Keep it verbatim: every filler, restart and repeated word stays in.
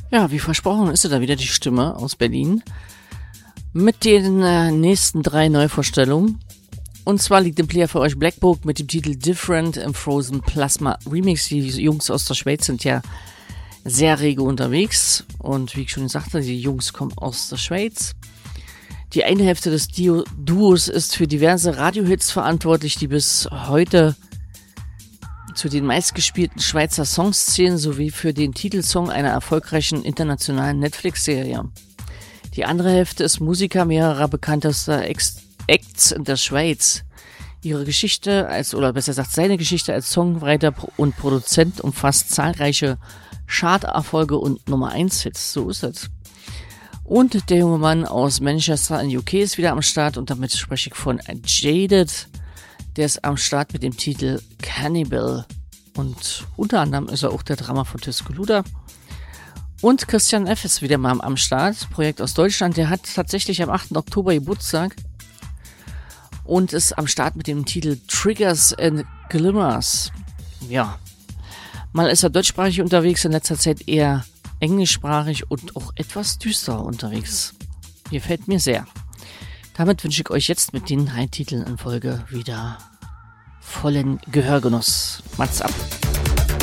Ja, wie versprochen ist da wieder die Stimme aus Berlin mit den äh, nächsten drei Neuvorstellungen. Und zwar liegt im Player für euch Black Book mit dem Titel Different im Frozen Plasma Remix. Die Jungs aus der Schweiz sind ja sehr rege unterwegs. Und wie ich schon sagte, die Jungs kommen aus der Schweiz. Die eine Hälfte des Dio- Duos ist für diverse Radiohits verantwortlich, die bis heute zu den meistgespielten Schweizer Songs zählen, sowie für den Titelsong einer erfolgreichen internationalen Netflix-Serie. Die andere Hälfte ist Musiker mehrerer bekanntester Ex- Acts in der Schweiz. Ihre Geschichte als, oder besser gesagt seine Geschichte als Songwriter und Produzent umfasst zahlreiche Charterfolge und Nummer eins Hits, so ist es. Und der junge Mann aus Manchester in U K ist wieder am Start und damit spreche ich von Jaded. Der ist am Start mit dem Titel Cannibal und unter anderem ist er auch der Drummer von Tuscaloosa. Und Christian F. ist wieder mal am Start, Projekt aus Deutschland. Der hat tatsächlich am achten Oktober Geburtstag und ist am Start mit dem Titel Triggers and Glimmers. Ja, mal ist er deutschsprachig unterwegs, in letzter Zeit eher englischsprachig und auch etwas düsterer unterwegs. Gefällt mir sehr. Damit wünsche ich euch jetzt mit den drei Titeln in Folge wieder vollen Gehörgenuss. Macht's ab.